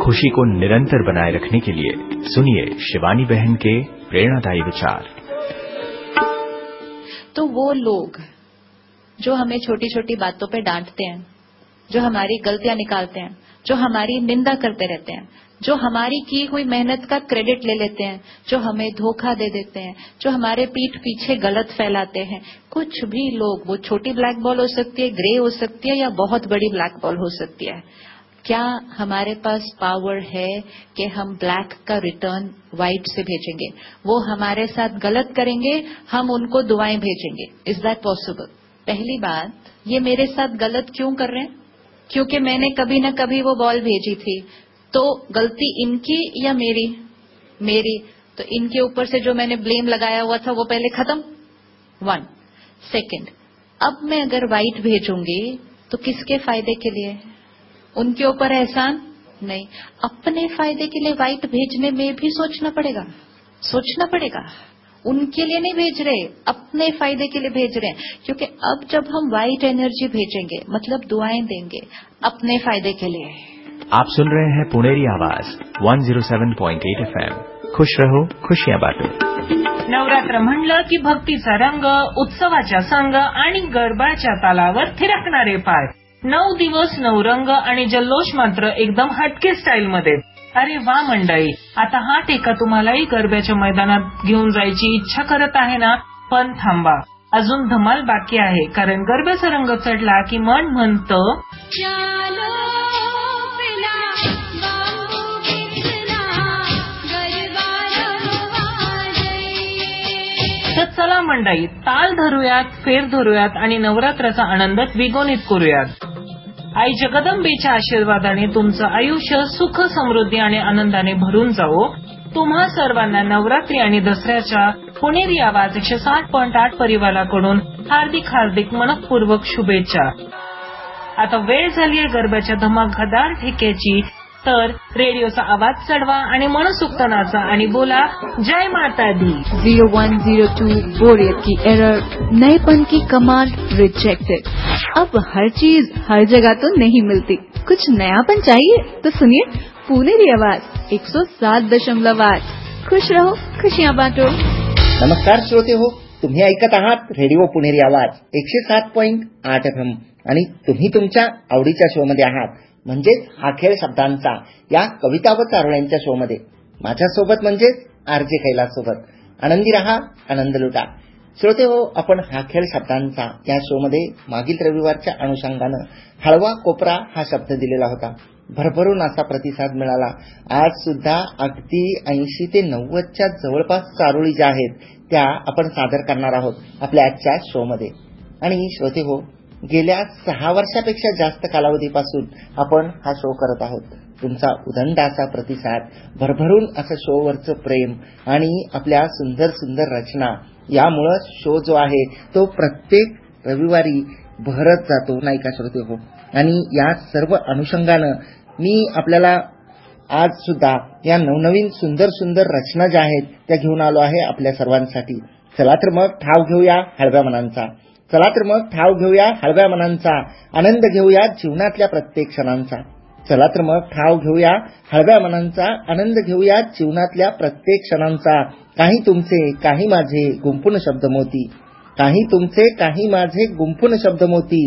खुशी को निरंतर बनाए रखने के लिए सुनिए शिवानी बहन के प्रेरणादायी विचार। तो वो लोग जो हमें छोटी छोटी बातों पे डांटते हैं, जो हमारी गलतियां निकालते हैं, जो हमारी निंदा करते रहते हैं, जो हमारी की हुई मेहनत का क्रेडिट ले लेते हैं, जो हमें धोखा दे देते हैं, जो हमारे पीठ पीछे गलत फैलाते हैं, कुछ भी लोग, वो छोटी ब्लैक बॉल हो सकती है, ग्रे हो सकती है, या बहुत बड़ी ब्लैक बॉल हो सकती है, क्या हमारे पास पावर है कि हम ब्लैक का रिटर्न व्हाइट से भेजेंगे? वो हमारे साथ गलत करेंगे, हम उनको दुआएं भेजेंगे। Is that possible? पहली बात, ये मेरे साथ गलत क्यों कर रहे हैं? क्योंकि मैंने कभी न कभी वो बॉल भेजी थी। तो गलती इनकी या मेरी? मेरी। तो इनके ऊपर से जो मैंने ब्लेम लगाया हुआ था वो पहले खत्म। 1 सेकेंड, अब मैं अगर व्हाइट भेजूंगी तो किसके फायदे के लिए? उनके ऊपर एहसान नहीं, अपने फायदे के लिए व्हाइट भेजने में भी सोचना पड़ेगा। उनके लिए नहीं भेज रहे, अपने फायदे के लिए भेज रहे हैं। क्योंकि अब जब हम व्हाइट एनर्जी भेजेंगे, मतलब दुआएं देंगे अपने फायदे के लिए। आप सुन रहे हैं पुणेरी आवाज 107.8 FM। खुश रहो, खुशियां बांटो। नवरात्र म्हणलं की भक्तीचा रंग, उत्सवाच्या संग आणि गरबाच्या तालावर थिरकणारे पाय। 9 दिवस 9 रंग आणि जल्लोष मात्र एकदम हटके स्टाईल मध्ये। अरे वा मंडळी, आता हा टेका तुम्हालाही गरब्याच्या मैदानात घेऊन जायची इच्छा करत आहे ना? पण थांबा, अजून धमाल बाकी आहे, कारण गरब्याचा रंग चढला की मन म्हणतं तर चला मंडळी, ताल धरूयात, फेर धरूयात आणि नवरात्राचा आनंद द्विगुणित करूयात। आई जगदंबेच्या आशीर्वादाने तुमचं आयुष्य सुख, समृद्धी आणि आनंदाने भरून जावो। तुम्हा सर्वांना नवरात्री आणि दसऱ्याच्या पुणेरी आवाज 107.8 परिवाराकडून हार्दिक मनपूर्वक शुभेच्छा। आता वेळ झालीये गरब्याच्या धमाकेदार ठेक्याची, तर रेडिओचा आवाज चढवा आणि मनसोक्त नाचा आणि बोला जय माता दी। 0102 बोरियत की एरर, नएपन की कमांड रिजेक्टेड। अब हर चीज हर जगह तो नहीं मिलती, कुछ नयापन चाहिए तो सुनिए पुणेरी आवाज 107.8। खुश रहो, खुशियां बांटो। नमस्कार श्रोते हो, तुम्ही ऐकत आहात रेडिओ पुणेरी आवाज 107.8 FM आणि तुम्ही तुमच्या आवडीच्या शो मध्ये आहात, म्हणजेच हा खेळ शब्दांचा या कविता व चारोळ्यांच्या शो मध्ये। माझ्यासोबत म्हणजेच आरजे कैलास सोबत आनंदी रहा, आनंद लुटा। श्रोते हो, आपण हा खेळ शब्दांचा या शो मध्ये मागील रविवारच्या अनुषंगानं हळवा कोपरा हा शब्द दिलेला होता। भरभरून असा प्रतिसाद मिळाला। आज सुद्धा अगदी 80 ते 90च्या जवळपास चारोळी ज्या आहेत त्या आपण सादर करणार आहोत आपल्या आजच्या शो मध्ये। आणि श्रोते हो, गेल्या 6 वर्षापेक्षा जास्त कालावधीपासून आपण हा शो करत आहोत। तुमचा उदंड असा प्रतिसाद, भरभरून असं शोवरचं प्रेम आणि आपल्या सुंदर सुंदर रचना, यामुळे शो जो आहे तो प्रत्येक रविवारी भरत जातो, नाही का श्रोते हो। आणि या सर्व अनुषंगानं मी आपल्याला आज सुद्धा या नवनवीन सुंदर सुंदर रचना ज्या आहेत त्या घेऊन आलो आहे आपल्या सर्वांसाठी। चला तर मग ठाव घेऊया हळव्या मनांचा, आनंद घेऊया जीवनातल्या प्रत्येक क्षणांचा। चला तर मग ठाव घेऊया हळव्या मनांचा, आनंद घेऊया जीवनातल्या प्रत्येक क्षणांचा। काही तुमचे काही माझे गुंफून शब्द मोती, काही तुमचे काही माझे गुंफून शब्द मोती,